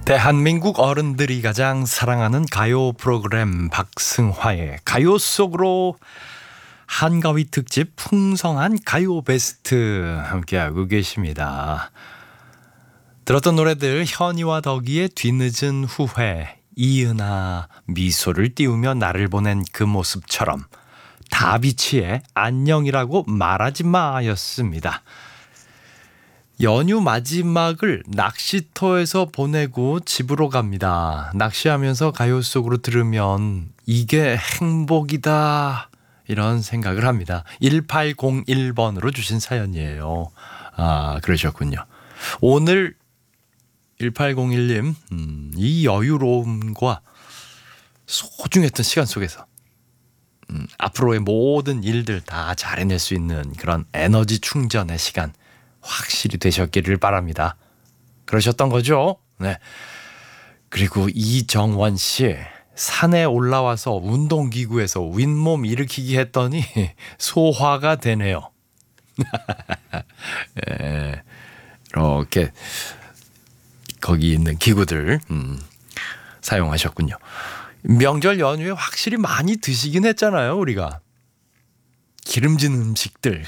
대한민국 어른들이 가장 사랑하는 가요 프로그램 박승화의 가요 속으로 한가위 특집 풍성한 가요 베스트 함께하고 계십니다. 들었던 노래들 현이와 덕이의 뒤늦은 후회, 이은아 미소를 띄우며 나를 보낸 그 모습처럼, 다비치의 안녕이라고 말하지 마였습니다. 연휴 마지막을 낚시터에서 보내고 집으로 갑니다. 낚시하면서 가요 속으로 들으면 이게 행복이다, 이런 생각을 합니다. 1801번으로 주신 사연이에요. 그러셨군요. 오늘 1801님, 이 여유로움과 소중했던 시간 속에서 앞으로의 모든 일들 다 잘 해낼 수 있는 그런 에너지 충전의 시간 확실히 되셨기를 바랍니다. 그러셨던 거죠? 네. 그리고 이정원 씨, 산에 올라와서 운동기구에서 윗몸 일으키기 했더니 소화가 되네요. 네, 이렇게 거기 있는 기구들 사용하셨군요. 명절 연휴에 확실히 많이 드시긴 했잖아요, 우리가. 기름진 음식들.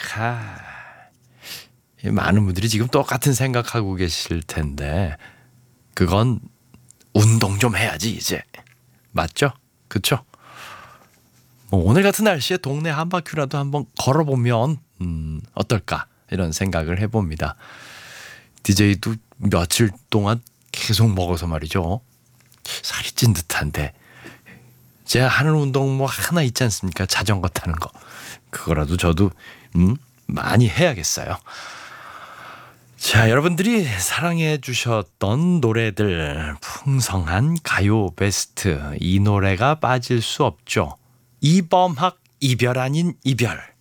많은 분들이 지금 똑같은 생각하고 계실 텐데, 그건 운동 좀 해야지 이제. 맞죠? 그쵸? 오늘 같은 날씨에 동네 한 바퀴라도 한번 걸어보면 어떨까, 이런 생각을 해봅니다. DJ도 며칠 동안 계속 먹어서 말이죠, 살이 찐 듯한데 제가 하는 운동 뭐 하나 있지 않습니까? 자전거 타는 거. 그거라도 저도 많이 해야겠어요. 자, 여러분들이 사랑해 주셨던 노래들, 풍성한 가요 베스트, 이 노래가 빠질 수 없죠. 이범학, 이별 아닌 이별.